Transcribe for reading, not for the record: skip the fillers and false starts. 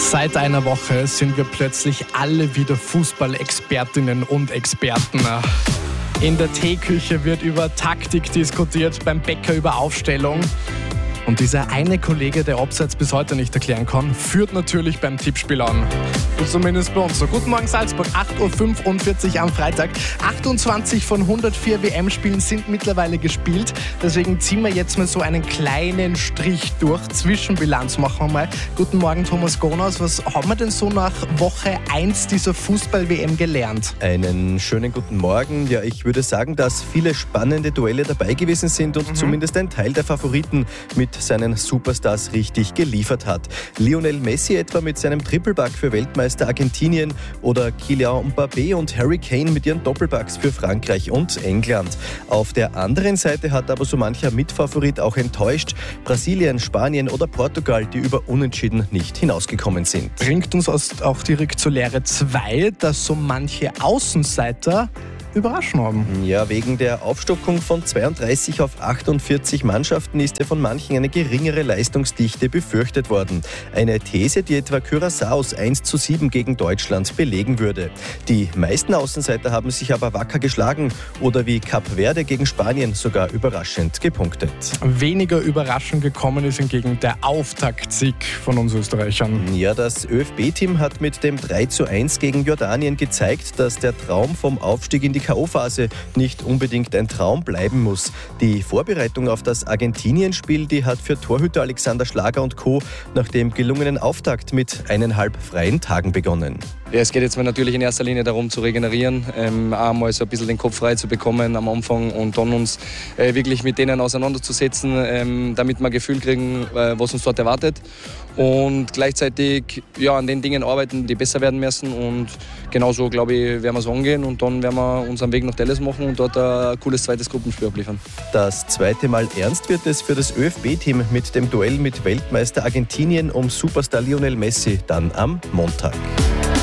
Seit einer Woche sind wir plötzlich alle wieder Fußballexpertinnen und Experten. In der Teeküche wird über Taktik diskutiert, beim Bäcker über Aufstellung. Und dieser eine Kollege, der Abseits bis heute nicht erklären kann, führt natürlich beim Tippspiel an. Zumindest bei uns so. Guten Morgen Salzburg, 8.45 Uhr am Freitag. 28 von 104 WM-Spielen sind mittlerweile gespielt. Deswegen ziehen wir jetzt mal so einen kleinen Strich durch. Zwischenbilanz machen wir mal. Guten Morgen Thomas Gonaus. Was haben wir denn so nach Woche 1 dieser Fußball-WM gelernt? Einen schönen guten Morgen. Ja, ich würde sagen, dass viele spannende Duelle dabei gewesen sind und zumindest ein Teil der Favoriten mit seinen Superstars richtig geliefert hat. Lionel Messi etwa mit seinem Triple-Back für Weltmeister Argentinien oder Kylian Mbappé und Harry Kane mit ihren Doppelbacks für Frankreich und England. Auf der anderen Seite hat aber so mancher Mitfavorit auch enttäuscht. Brasilien, Spanien oder Portugal, die über Unentschieden nicht hinausgekommen sind. Bringt uns auch direkt zur Lehre 2, dass so manche Außenseiter überraschen haben. Ja, wegen der Aufstockung von 32 auf 48 Mannschaften ist ja von manchen eine geringere Leistungsdichte befürchtet worden. Eine These, die etwa Curaçaos 1:7 gegen Deutschland belegen würde. Die meisten Außenseiter haben sich aber wacker geschlagen oder wie Kap Verde gegen Spanien sogar überraschend gepunktet. Weniger überraschend gekommen ist hingegen der Auftaktsieg von uns Österreichern. Ja, das ÖFB-Team hat mit dem 3:1 gegen Jordanien gezeigt, dass der Traum vom Aufstieg in die K.O.-Phase nicht unbedingt ein Traum bleiben muss. Die Vorbereitung auf das Argentinien-Spiel, die hat für Torhüter Alexander Schlager und Co. nach dem gelungenen Auftakt mit 1,5 freien Tagen begonnen. Ja, es geht jetzt natürlich in erster Linie darum zu regenerieren, einmal so ein bisschen den Kopf frei zu bekommen am Anfang und dann uns wirklich mit denen auseinanderzusetzen, damit wir ein Gefühl kriegen, was uns dort erwartet und gleichzeitig an den Dingen arbeiten, die besser werden müssen und genauso, glaube ich, werden wir es angehen und dann werden wir unseren Weg nach Dallas machen und dort ein cooles zweites Gruppenspiel abliefern. Das zweite Mal ernst wird es für das ÖFB-Team mit dem Duell mit Weltmeister Argentinien um Superstar Lionel Messi dann am Montag.